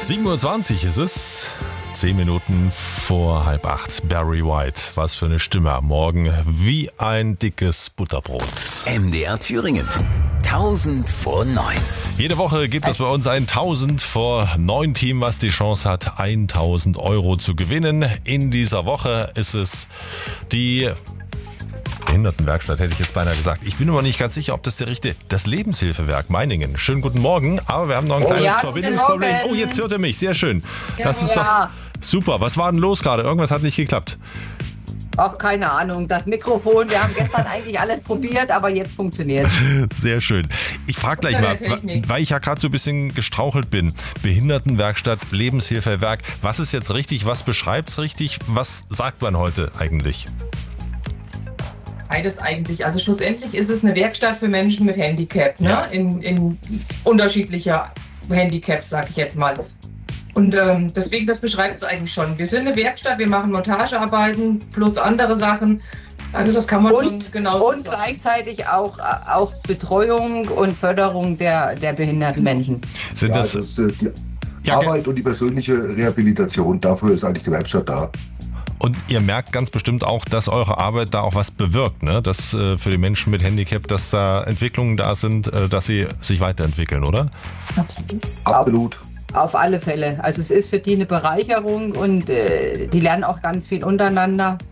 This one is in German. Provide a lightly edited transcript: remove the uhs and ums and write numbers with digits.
7:20 Uhr ist es. 10 Minuten vor 7:30. Barry White, was für eine Stimme am Morgen. Wie ein dickes Butterbrot. MDR Thüringen. 1000 vor 9. Jede Woche gibt es bei uns ein 1000 vor 9 Team, was die Chance hat, 1000 Euro zu gewinnen. In dieser Woche ist es die Behindertenwerkstatt, hätte ich jetzt beinahe gesagt. Ich bin aber nicht ganz sicher, ob das das Lebenshilfewerk Meiningen. Schönen guten Morgen, aber wir haben noch ein kleines Verbindungsproblem. Oh, jetzt hört er mich, sehr schön. Das ist doch super. Was war denn los gerade? Irgendwas hat nicht geklappt. Ach, keine Ahnung. Das Mikrofon, wir haben gestern eigentlich alles probiert, aber jetzt funktioniert. Sehr schön. Ich frage gleich mal, weil ich ja gerade so ein bisschen gestrauchelt bin. Behindertenwerkstatt, Lebenshilfewerk. Was ist jetzt richtig? Was beschreibt es richtig? Was sagt man heute eigentlich? Beides eigentlich. Also schlussendlich ist es eine Werkstatt für Menschen mit Handicap, ne? Ja. In unterschiedlicher Handicaps, sag ich jetzt mal. Und deswegen, das beschreibt es eigentlich schon. Wir sind eine Werkstatt, wir machen Montagearbeiten plus andere Sachen. Also das kann man schon genau Und gleichzeitig auch Betreuung und Förderung der behinderten Menschen. Sind das die Arbeit und die persönliche Rehabilitation, dafür ist eigentlich die Werkstatt da. Und ihr merkt ganz bestimmt auch, dass eure Arbeit da auch was bewirkt, ne? Dass für die Menschen mit Handicap, dass da Entwicklungen da sind, dass sie sich weiterentwickeln, oder? Absolut. Auf alle Fälle. Also es ist für die eine Bereicherung und die lernen auch ganz viel untereinander.